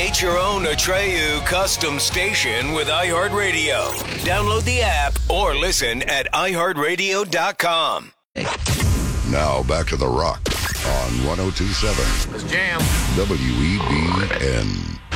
Create your own Atreyu custom station with iHeartRadio. Download the app or listen at iHeartRadio.com. Now back to The Rock on 102.7. Let's jam. WEBN.